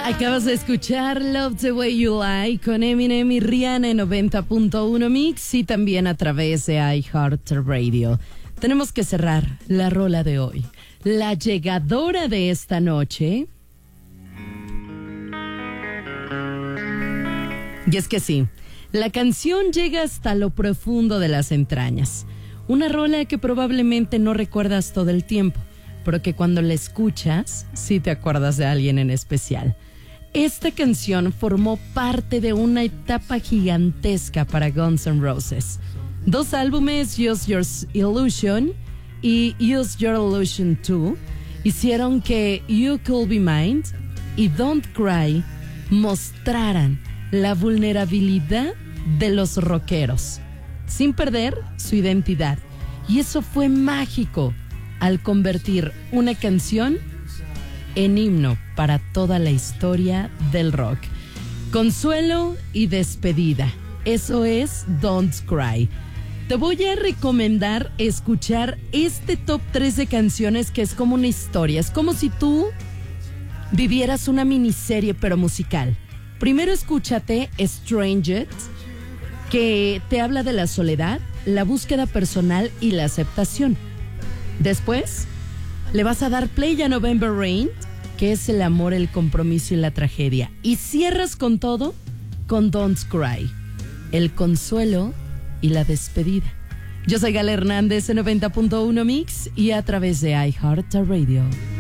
Acabas de escuchar Love the Way You Lie con Eminem y Rihanna en 90.1 Mix y también a través de iHeartRadio. Tenemos que cerrar la rola de hoy. La llegadora de esta noche. Y es que sí, la canción llega hasta lo profundo de las entrañas. Una rola que probablemente no recuerdas todo el tiempo, pero que cuando la escuchas, sí te acuerdas de alguien en especial. Esta canción formó parte de una etapa gigantesca para Guns N' Roses. 2 álbumes, Use Your Illusion y Use Your Illusion 2, hicieron que You Could Be Mine y Don't Cry mostraran la vulnerabilidad de los rockeros, sin perder su identidad. Y eso fue mágico al convertir una canción en himno para toda la historia del rock. Consuelo y despedida. Eso es Don't Cry. Te voy a recomendar escuchar este top 3 de canciones que es como una historia. Es como si tú vivieras una miniserie pero musical. Primero escúchate Stranger, que te habla de la soledad, la búsqueda personal y la aceptación. Después le vas a dar play a November Rain, que es el amor, el compromiso y la tragedia. Y cierras con todo con Don't Cry, el consuelo y la despedida. Yo soy Gala Hernández en 90.1 Mix y a través de iHeartRadio.